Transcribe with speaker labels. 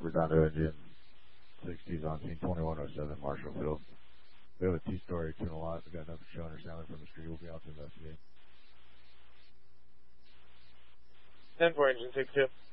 Speaker 1: Redondo engine, 60s on scene, 2107 Marshall Field. We have a two-story tuna lot. We've got nothing showing or sounding from the street. We'll be out to investigate.
Speaker 2: 10-4 engine 6-2.